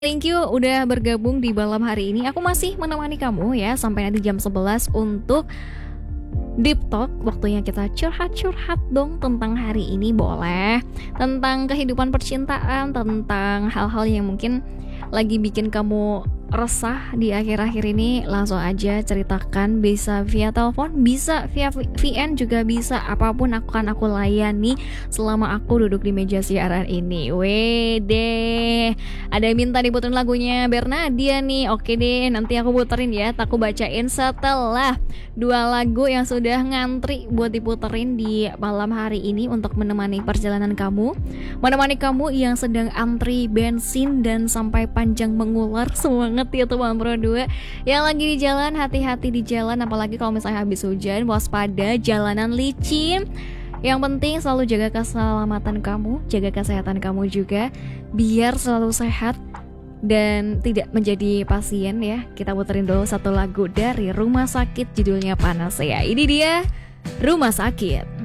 Thank you udah bergabung di malam hari ini. Aku masih menemani kamu ya sampai nanti jam 11 untuk Deep Talk. Waktunya kita curhat-curhat dong tentang hari ini, boleh. Tentang kehidupan percintaan, tentang hal-hal yang mungkin lagi bikin kamu resah di akhir-akhir ini. Langsung aja ceritakan, bisa via telepon, bisa via VN, juga bisa. Apapun akan aku layani selama aku duduk di meja siaran ini. Wede, ada yang minta diputerin lagunya Bernadia nih. Oke deh, nanti aku puterin ya. Aku bacain setelah 2 lagu yang sudah ngantri buat diputerin di malam hari ini untuk menemani perjalanan kamu, menemani kamu yang sedang antri bensin dan sampai panjang mengular. Semangat ya teman Pro 2 yang lagi di jalan, hati-hati di jalan, apalagi kalau misalnya habis hujan, waspada, jalanan licin. Yang penting selalu jaga keselamatan kamu, jaga kesehatan kamu juga, biar selalu sehat dan tidak menjadi pasien ya. Kita puterin dulu satu lagu dari Rumah Sakit, judulnya Panas ya. Ini dia Rumah Sakit.